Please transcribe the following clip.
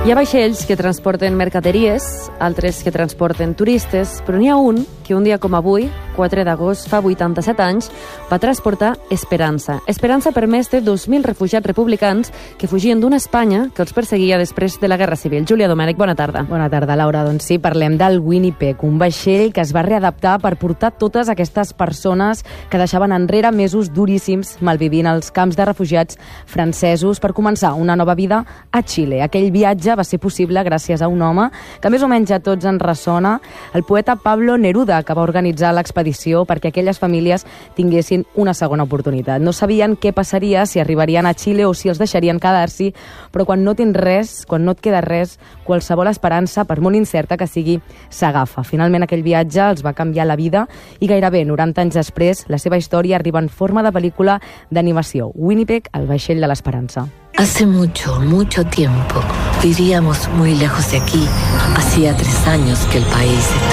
Hi ha vaixells que transporten mercaderies, altres que transporten turistes, però n'hi ha un que un dia com avui, 4 d'agost, fa 87 anys, va transportar esperança. Esperança per més de 2.000 refugiats republicans que fugien d'una Espanya que els perseguia després de la Guerra Civil. Júlia Domènech, bona tarda. Bona tarda, Laura. Doncs sí, parlem del Winnipeg, un vaixell que es va readaptar per portar totes aquestes persones que deixaven enrere mesos duríssims malvivint als camps de refugiats francesos per començar una nova vida a Xile. Aquell viatge va ser possible gràcies a un home que més o menys a tots ens ressona, el poeta Pablo Neruda, que va organitzar l'expedició perquè aquelles famílies tinguessin una segona oportunitat. No sabien què passaria, si arribarien a Xile o si els deixarien quedar-s'hi, però quan no tens res, quan no et queda res, qualsevol esperança, per molt incerta que sigui, s'agafa. Finalment aquell viatge els va canviar la vida i gairebé 90 anys després la seva història arriba en forma de pel·lícula d'animació. Winnipeg, el vaixell de l'esperança. Hace mucho, mucho tiempo vivíamos muy lejos de aquí. Hacía 3 años que el país estaba